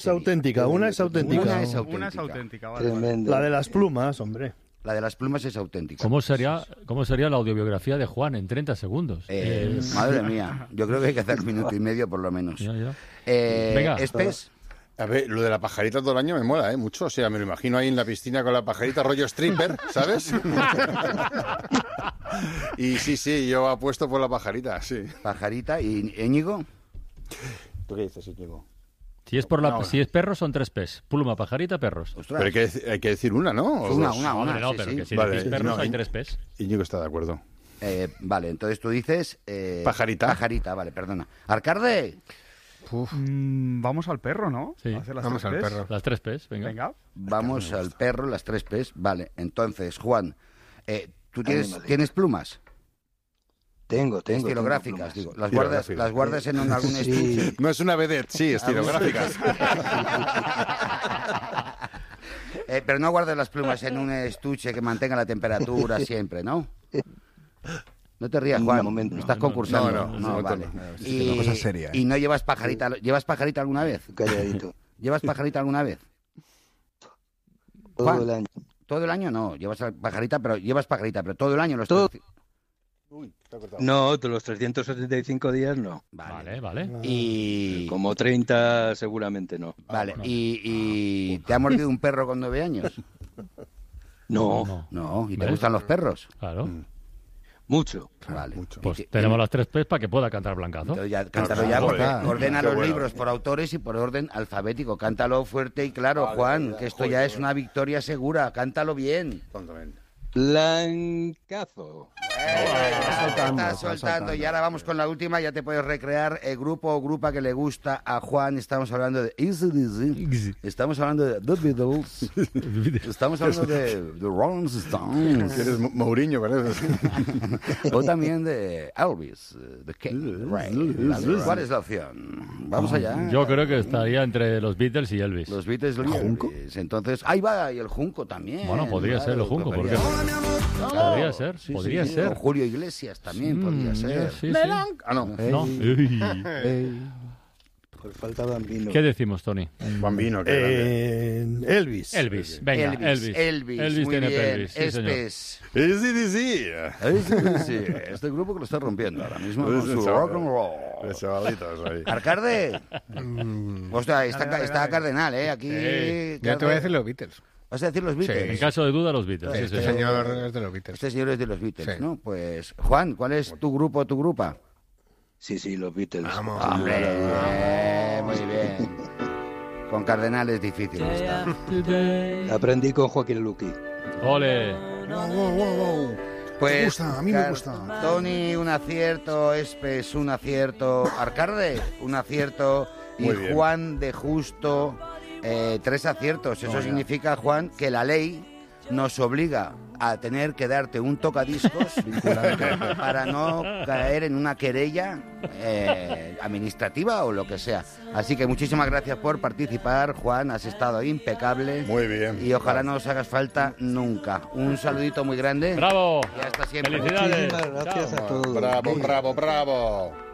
Es auténtica, una es auténtica. Una es auténtica, vale. Tremendo. La de las plumas, hombre. La de las plumas es auténtica. ¿Cómo sería la audiobiografía de Juan en 30 segundos? Madre mía, yo creo que hay que hacer 1 minuto y medio por lo menos. Ya. Venga. ¿Espes? A ver, lo de la pajarita todo el año me mola, mucho. O sea, me lo imagino ahí en la piscina con la pajarita, rollo stripper, ¿sabes? Y sí, yo apuesto por la pajarita, sí. Pajarita. ¿Y Íñigo? ¿Tú qué dices, Íñigo? Si es perros, son 3 P's. Pluma, pajarita, perros. Ostras. Pero hay que decir una, ¿no? ¿O Una. No, Sí, pero sí. que si Vale, decís perros no, hay 3 P's. Íñigo está de acuerdo. Vale, entonces tú dices... Pajarita. Pajarita, vale, perdona. Arcarde. Vamos al perro, ¿no? Sí. Vamos al perro. Las 3 P's, venga. Venga. Vamos al perro, las 3 P's. Vale, entonces, Juan, ¿tú tienes plumas? Tengo. Estilográficas, tengo digo. plumas. Las guardas en algún Sí. estuche. No es una vedette, sí, estilográficas. Pero no guardas las plumas en un estuche que mantenga la temperatura siempre, ¿no? No te rías, Juan. Un momento. Estás concursando. No, vale. no. Una cosa seria, ¿Y no llevas pajarita? ¿Llevas pajarita alguna vez? Calladito. ¿Llevas pajarita alguna vez? Todo Juan, el año. ¿Todo el año? No, llevas pajarita, pero todo el año lo Todo. estás... Uy, te ha cortado. No, de los 375 días no. Vale. Y... Como 30 seguramente no. Vale, ¿y te ha mordido un perro con 9 años? No. No, ¿y te ¿Ves? gustan los perros? Claro. Mucho. Vale. Pues tenemos las 3 P's para que pueda cantar Blancazo. Entonces ya, cántalo ya, Joder, porque ordena qué los bueno. libros por autores y por orden alfabético. Cántalo fuerte y claro, Juan, que esto ya es una victoria segura. Cántalo bien. Blancazo. Está soltando. Y ahora vamos con la última, ya te puedes recrear el grupo o grupa que le gusta a Juan. Estamos hablando de AC/DC. Estamos hablando de The Beatles. Estamos hablando de The Rolling Stones. Eres Mourinho, pareces. O también de Elvis, The King. ¿Cuál es la opción? Vamos allá. Yo creo que estaría entre los Beatles y Elvis. Los Beatles y Elvis. Entonces, ahí va, y el Junco también. Bueno, podría ser el Junco, ¿por qué? Podría ser, podría ser. O Julio Iglesias también podría ser. Sí. Ah, no. No. Por falta de Bambino. ¿Qué decimos, Tony? Bambino, Elvis. Venga, Elvis muy tiene bien. pelvis, sí, señor. AC/DC. Este grupo que lo está rompiendo ahora mismo con su rock and roll. Los chavalitos ahí. Arcarde. Hostia, está Cardenal, aquí. Ya te voy a decir los Beatles. ¿Vas a decir los Beatles? En caso de duda, los Beatles. Sí, Este sí. señor es de los Beatles. Este señor es de los Beatles, Sí. ¿no? Pues, Juan, ¿cuál es tu grupo o tu grupa? Sí, los Beatles. Vamos. ¡Hombre! Muy bien. Con Cardenal es difícil esta. Aprendí con Joaquín Luqui. ¡Ole! Pues, a mí me gusta. Tony, un acierto. Espes, un acierto. Arcarde, un acierto. Y Muy bien. Juan de Justo, 3 aciertos. Eso significa, Juan, que la ley nos obliga a tener que darte un tocadiscos para no caer en una querella administrativa o lo que sea. Así que muchísimas gracias por participar, Juan. Has estado impecable. Muy bien. Y ojalá no os hagas falta nunca. Un saludito muy grande. ¡Bravo! Y hasta siempre. ¡Felicidades! Muchísimas gracias Chao. a todos. Bravo.